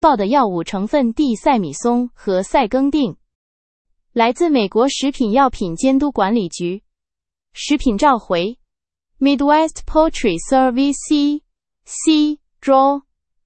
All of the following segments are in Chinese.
报的药物成分地塞米松和塞耕定。来自美国食品药品监督管理局。食品召回 Midwest Poultry Service C. Draw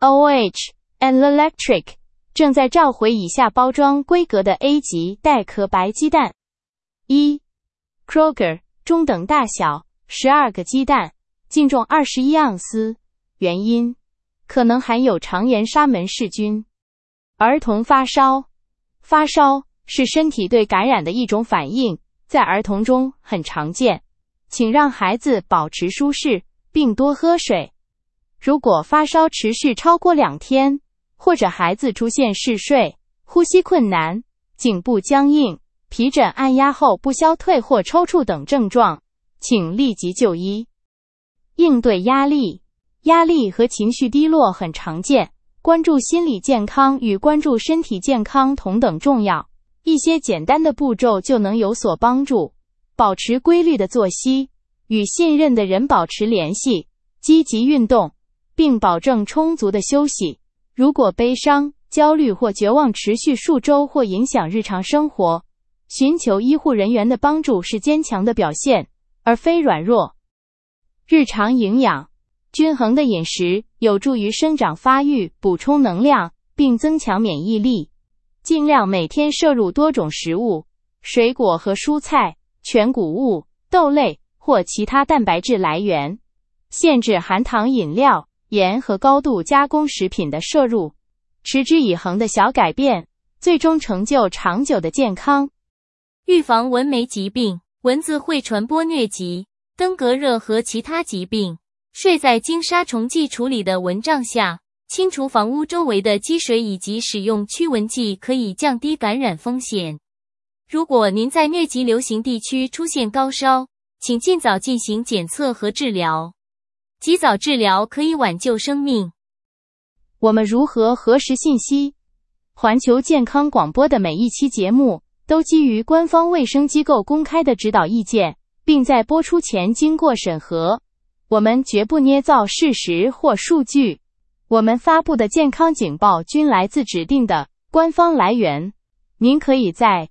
OH and Electric 正在召回以下包装规格的 A 级带壳白鸡蛋。1. Kroger 中等大小12个鸡蛋，净重21盎司，原因可能含有肠炎沙门氏菌。儿童发烧，发烧是身体对感染的一种反应，在儿童中很常见，请让孩子保持舒适，并多喝水。如果发烧持续超过2天，或者孩子出现嗜睡、呼吸困难、颈部僵硬、皮疹按压后不消退或抽搐等症状，请立即就医。应对压力，压力和情绪低落很常见，关注心理健康与关注身体健康同等重要。一些简单的步骤就能有所帮助。保持规律的作息，与信任的人保持联系，积极运动，并保证充足的休息。如果悲伤、焦虑或绝望持续数周或影响日常生活，寻求医护人员的帮助是坚强的表现，而非软弱。日常营养，均衡的饮食有助于生长发育，补充能量，并增强免疫力。尽量每天摄入多种食物，水果和蔬菜、全谷物、豆类或其他蛋白质来源。限制含糖饮料、盐和高度加工食品的摄入。持之以恒的小改变，最终成就长久的健康。 预防蚊媒疾病，蚊子会传播疟疾、登革热和其他疾病。睡在经杀虫剂处理的蚊帐下，清除房屋周围的积水以及使用驱蚊剂可以降低感染风险。如果您在疟疾流行地区出现高烧，请尽早进行检测和治疗。及早治疗可以挽救生命。 我们如何核实信息？环球健康广播的每一期节目都基于官方卫生机构公开的指导意见，并在播出前经过审核。我们绝不捏造事实或数据。我们发布的健康警报均来自指定的官方来源。您可以在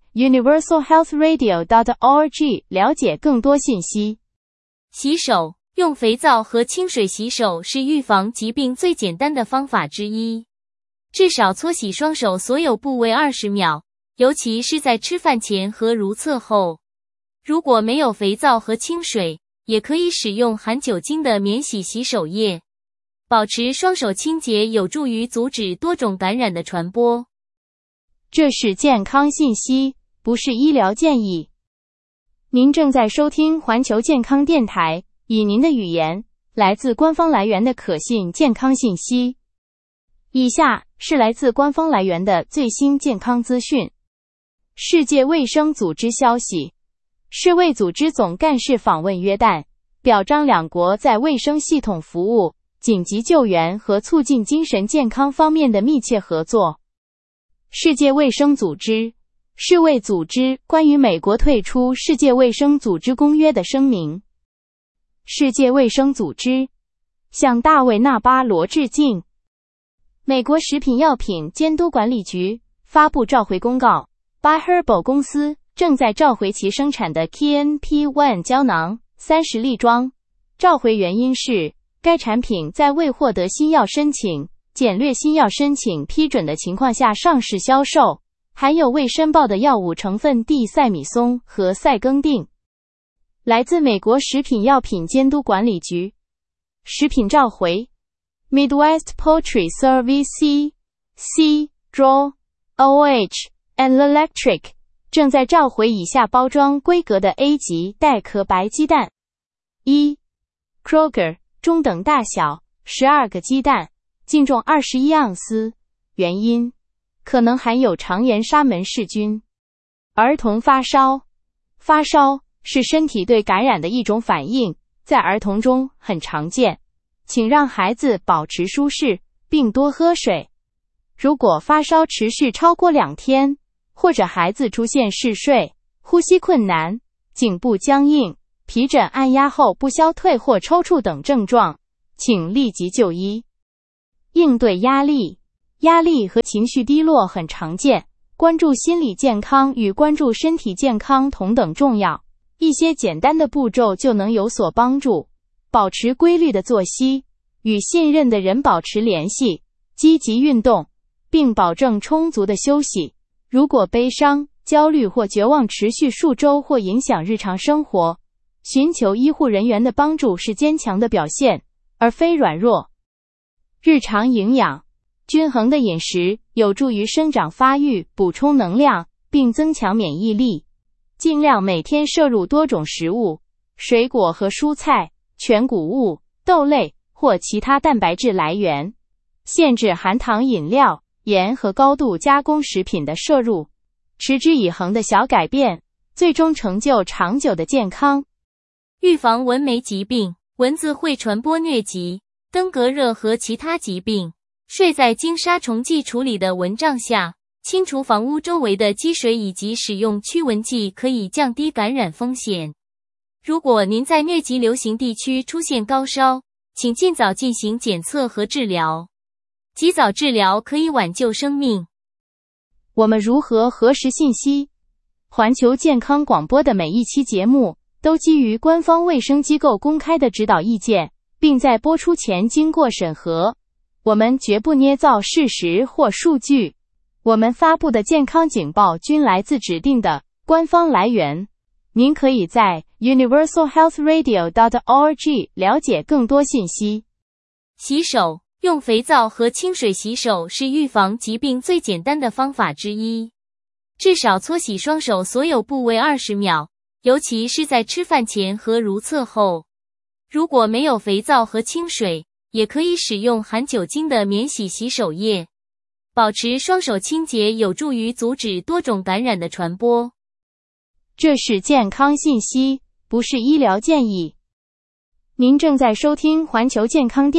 universalhealthradio.org 了解更多信息。 洗手，用肥皂和清水洗手是预防疾病最简单的方法之一。至少搓洗双手所有部位20秒，尤其是在吃饭前和如厕后。如果没有肥皂和清水，也可以使用含酒精的免洗洗手液。保持双手清洁有助于阻止多种感染的传播。 这是健康信息，不是医疗建议。您正在收听环球健康电台，以您的语言，来自官方来源的可信健康信息。以下是来自官方来源的最新健康资讯。世界卫生组织消息，世卫组织总干事访问约旦，表彰两国在卫生系统服务、紧急救援和促进精神健康方面的密切合作。世界卫生组织，世卫组织关于美国退出世界卫生组织公约的声明。世界卫生组织向大卫·纳巴罗致敬。美国食品药品监督管理局发布召回公告， By-Herbal 公司正在召回其生产的 KNP1 胶囊30粒装。召回原因是该产品在未获得新药申请、简略新药申请批准的情况下上市销售，含有未申报的药物成分地塞米松和塞耕定。来自美国食品药品监督管理局。食品召回 Midwest Poultry Service C. Draw OH and Electric 正在召回以下包装规格的 A 级带壳白鸡蛋。1. Kroger 中等大小12个鸡蛋，净重21盎司，原因可能含有肠炎沙门氏菌。儿童发烧，发烧是身体对感染的一种反应，在儿童中很常见，请让孩子保持舒适，并多喝水。如果发烧持续超过2天，或者孩子出现嗜睡、呼吸困难、颈部僵硬、皮疹按压后不消退或抽搐等症状，请立即就医。应对压力， 压力和情绪低落很常见，关注心理健康与关注身体健康同等重要。一些简单的步骤就能有所帮助。保持规律的作息，与信任的人保持联系，积极运动，并保证充足的休息。如果悲伤、焦虑或绝望持续数周或影响日常生活，寻求医护人员的帮助是坚强的表现，而非软弱。日常营养，均衡的饮食有助于生长发育，补充能量，并增强免疫力。尽量每天摄入多种食物，水果和蔬菜、全谷物、豆类或其他蛋白质来源。限制含糖饮料、盐和高度加工食品的摄入。持之以恒的小改变，最终成就长久的健康。 预防蚊媒疾病。蚊子会传播疟疾、登革热和其他疾病。睡在经杀虫剂处理的蚊帐下，清除房屋周围的积水以及使用驱蚊剂可以降低感染风险。如果您在疟疾流行地区出现高烧，请尽早进行检测和治疗。及早治疗可以挽救生命。 我们如何核实信息？环球健康广播的每一期节目都基于官方卫生机构公开的指导意见，并在播出前经过审核。我们绝不捏造事实或数据。我们发布的健康警报均来自指定的官方来源。您可以在 universalhealthradio.org 了解更多信息。 洗手，用肥皂和清水洗手是预防疾病最简单的方法之一。至少搓洗双手所有部位20秒，尤其是在吃饭前和如厕后。如果没有肥皂和清水，也可以使用含酒精的免洗洗手液。保持双手清洁有助于阻止多种感染的传播。 这是健康信息，不是医疗建议。您正在收听环球健康电